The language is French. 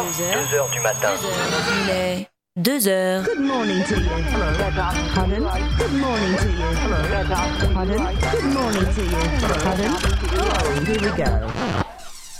heures, 2 heures du matin. Il est 2 heures. Good morning to you. Pardon? Good morning to you. Pardon? Good morning to you. Pardon? Oh, here we go.